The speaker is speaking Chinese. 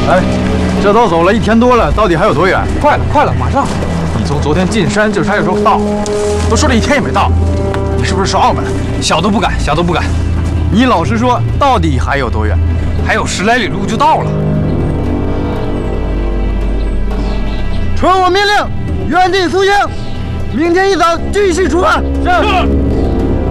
哎，这都走了1天多了，到底还有多远？ 快了，快了，马上！你从昨天进山就差点说到，都说了1天也没到，你是不是耍我们？小都不敢，小都不敢。 你老实说，到底还有多远？ 还有10来里路就到了。 传我命令，原地苏营，明天一早继续出发。 是。